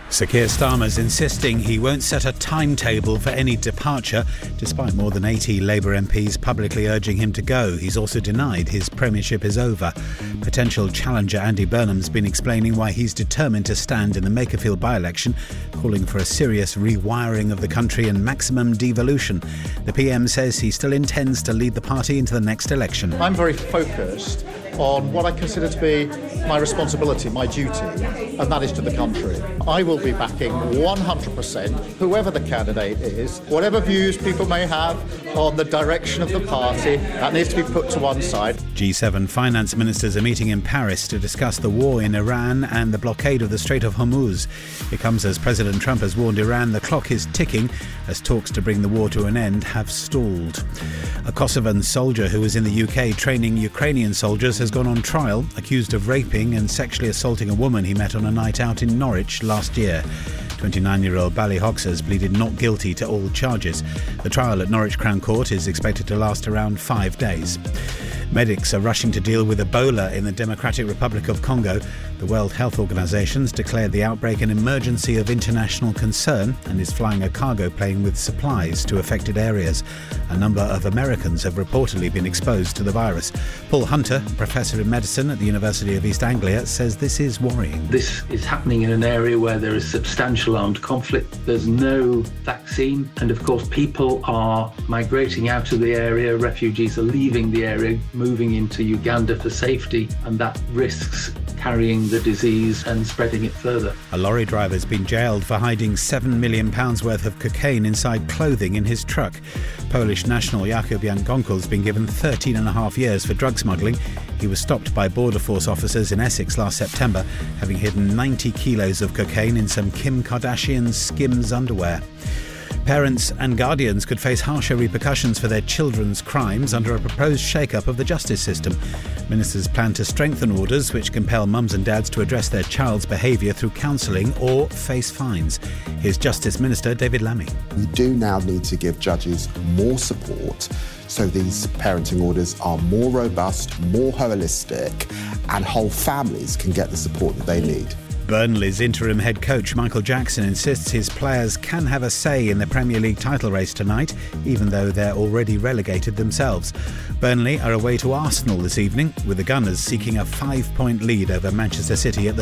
Sir Keir Starmer's insisting he won't set a timetable for any departure, despite more than 80 Labour MPs publicly urging him to go. He's also denied his premiership is over. Potential challenger Andy Burnham's been explaining why he's determined to stand in the Makerfield by-election, calling for a serious rewiring of the country and maximum devolution. The PM says he still intends to lead the party into the next election. I'm very focused on what I consider to be my responsibility, my duty, and that is to the country. I will be backing 100% whoever the candidate is. Whatever views people may have on the direction of the party, that needs to be put to one side. G7 finance ministers are meeting in Paris to discuss the war in Iran and the blockade of the Strait of Hormuz. It comes as President Trump has warned Iran the clock is ticking as talks to bring the war to an end have stalled. A Kosovan soldier who was in the UK training Ukrainian soldiers has gone on trial, accused of raping and sexually assaulting a woman he met on a night out in Norwich last year. 29-year-old Ballyhoxers pleaded not guilty to all charges. The trial at Norwich Crown Court is expected to last around 5 days. Medics are rushing to deal with Ebola in the Democratic Republic of Congo. The World Health Organization's declared the outbreak an emergency of international concern and is flying a cargo plane with supplies to affected areas. A number of Americans have reportedly been exposed to the virus. Paul Hunter, professor in medicine at the University of East Anglia, says this is worrying. This is happening in an area where there is substantial armed conflict. There's no vaccine, and of course people are migrating out of the area. Refugees are leaving the area, moving into Uganda for safety, and that risks carrying the disease and spreading it further. A lorry driver's been jailed for hiding £7 million worth of cocaine inside clothing in his truck. Polish national Jakub Jankonko's been given 13 and a half years for drug smuggling. He was stopped by Border Force officers in Essex last September, having hidden 90 kilos of cocaine in some Kim Kardashian Skims underwear. Parents and guardians could face harsher repercussions for their children's crimes under a proposed shake-up of the justice system. Ministers plan to strengthen orders which compel mums and dads to address their child's behaviour through counselling or face fines. Here's Justice Minister David Lammy. We do now need to give judges more support so these parenting orders are more robust, more holistic, and whole families can get the support that they need. Burnley's interim head coach Michael Jackson insists his players can have a say in the Premier League title race tonight, even though they're already relegated themselves. Burnley are away to Arsenal this evening, with the Gunners seeking a 5-point lead over Manchester City at the